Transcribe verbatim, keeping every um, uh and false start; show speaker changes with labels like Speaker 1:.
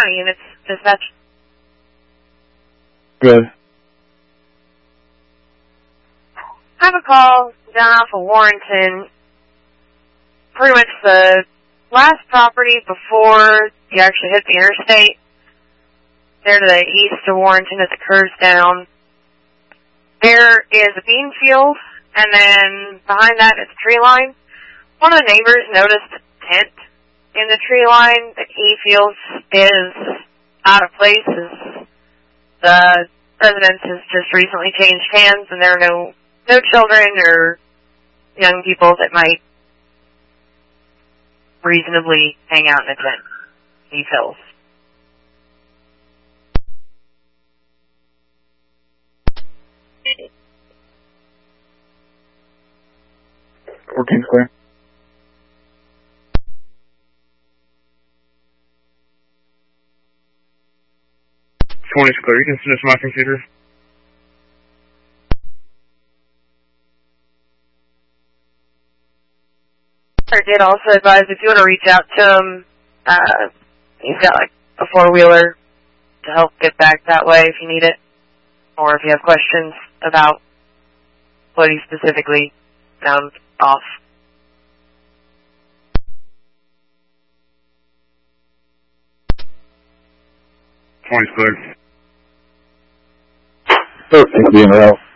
Speaker 1: County units dispatch.
Speaker 2: Good.
Speaker 1: I have a call down off of Warrenton. Pretty much the last property before you actually hit the interstate. There to the east of Warrenton as it curves down. There is a bean field, and then behind that is a tree line. One of the neighbors noticed a tent in the tree line that he feels is out of place. As the residence has just recently changed hands, and there are no no children or young people that might reasonably hang out in a tent, he feels.
Speaker 2: fourteen's clear. twenty's clear. You can send us my computer.
Speaker 1: I did also advise if you want to reach out to him, uh, he's got like a four-wheeler to help get back that way if you need it, or if you have questions about what he specifically found off.
Speaker 2: twenty's clear. thirteen's being route.